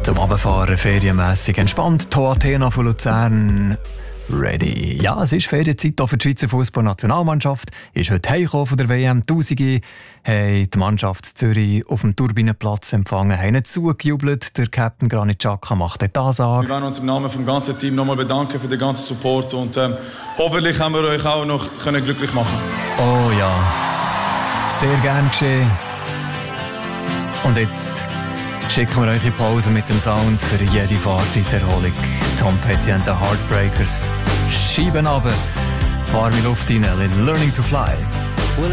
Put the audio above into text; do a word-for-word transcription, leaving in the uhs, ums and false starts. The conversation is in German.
Zum Abfahren ferienmässig entspannt. To Athena von Luzern ready. Ja, es ist Ferienzeit auch für die Schweizer Fußballnationalmannschaft. Ist heute heimgekommen von der W M. Tausende haben die Mannschaft Zürich auf dem Turbinenplatz empfangen, haben nicht zugejubelt. Der Captain Granit Xhaka macht die Ansage. Wir wollen uns im Namen des ganzen Teams nochmal bedanken für den ganzen Support und ähm, hoffentlich haben wir euch auch noch können glücklich machen. Oh ja, sehr gern geschehen. Und jetzt schicken wir euch in Pause mit dem Sound für jede Fahrt in die Erholung. Tom Petty and the Heartbreakers. Schieben runter, warme Luft rein, Learning to Fly.